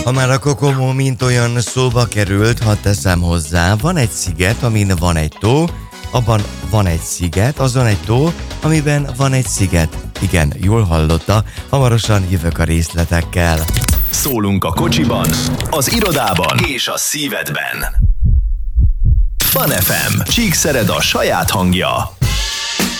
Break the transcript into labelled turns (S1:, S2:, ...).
S1: Ha már a Kokomo mint olyan szóba került, hadd teszem hozzá, van egy sziget, amin van egy tó, abban van egy sziget, azon egy tó, amiben van egy sziget. Igen, jól hallotta, hamarosan jövök a részletekkel.
S2: Szólunk a kocsiban, az irodában és a szívedben. Fun FM, Csíkszereda saját hangja.